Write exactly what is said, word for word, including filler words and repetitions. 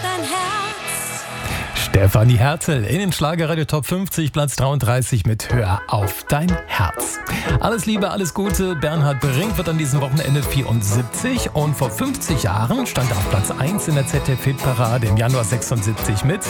dein Herz. Stefanie Hertel in den Schlagerradio Top fünfzig, Platz dreiunddreißig mit Hör auf dein Herz. Alles Liebe, alles Gute. Bernhard Brink wird an diesem Wochenende vierundsiebzig und vor fünfzig Jahren stand er auf Platz eins in der Z D F-Hitparade im Januar sechsundsiebzig mit